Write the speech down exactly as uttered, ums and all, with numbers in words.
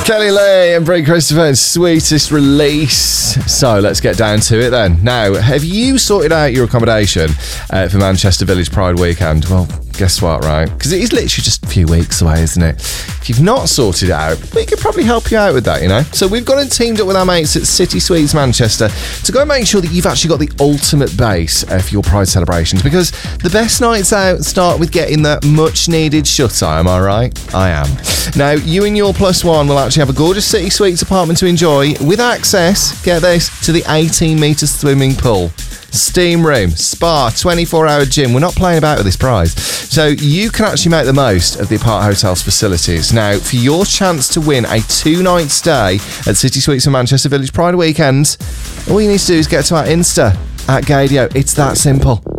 Kelly Lee and Brie Christopher's sweetest release. So let's get down to it then. Now, have you sorted out your accommodation uh, for Manchester Village Pride weekend? Well, guess what, right? Because it is literally just a few weeks away, isn't it? If you've not sorted it out, we could probably help you out with that, you know? So we've gone and teamed up with our mates at City Suites Manchester to go and make sure that you've actually got the ultimate base uh, for your Pride celebrations, because the best nights out start with getting that much needed shut-eye, am I right? I am. Now, you and your plus one will actually have a gorgeous City Suites apartment to enjoy with access, get this, to the eighteen metre swimming pool, steam room, spa, twenty-four hour gym. We're not playing about with this prize. So you can actually make the most of the Apart Hotels facilities. Now, for your chance to win a two-night stay at City Suites in Manchester Village Pride weekend, all you need to do is get to our Insta at Gadio. It's that simple.